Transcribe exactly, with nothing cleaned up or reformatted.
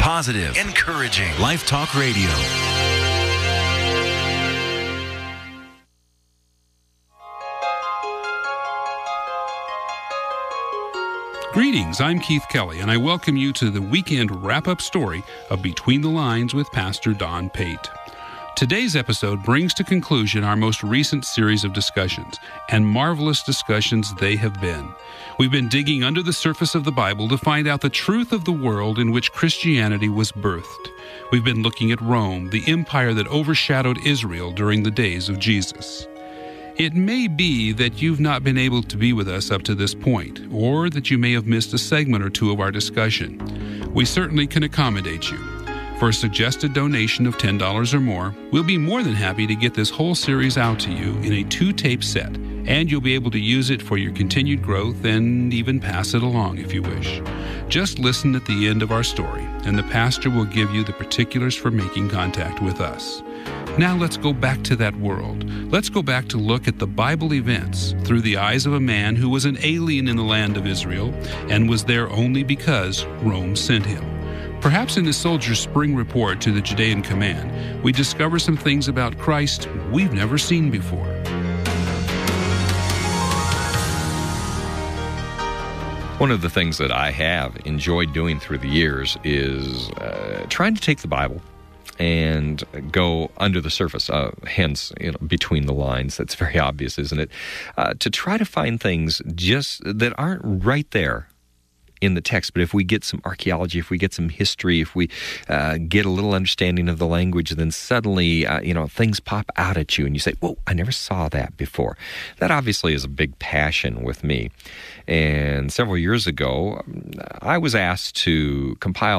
positive, encouraging Life Talk Radio. Greetings, I'm Keith Kelly, and I welcome you to the weekend wrap-up story of Between the Lines with Pastor Don Pate. Today's episode brings to conclusion our most recent series of discussions, and marvelous discussions they have been. We've been digging under the surface of the Bible to find out the truth of the world in which Christianity was birthed. We've been looking at Rome, the empire that overshadowed Israel during the days of Jesus. It may be that you've not been able to be with us up to this point, or that you may have missed a segment or two of our discussion. We certainly can accommodate you. For a suggested donation of ten dollars or more, we'll be more than happy to get this whole series out to you in a two-tape set, and you'll be able to use it for your continued growth and even pass it along if you wish. Just listen at the end of our story, and the pastor will give you the particulars for making contact with us. Now let's go back to that world. Let's go back to look at the Bible events through the eyes of a man who was an alien in the land of Israel and was there only because Rome sent him. Perhaps in the soldier's spring report to the Judean command, we discover some things about Christ we've never seen before. One of the things that I have enjoyed doing through the years is uh, trying to take the Bible and go under the surface, uh, hence, you know, between the lines. That's very obvious, isn't it? Uh, to try to find things just that aren't right there in the text, but if we get some archaeology, if we get some history, if we uh, get a little understanding of the language, then suddenly, uh, you know, things pop out at you and you say, whoa, I never saw that before. That obviously is a big passion with me. And several years ago, I was asked to compile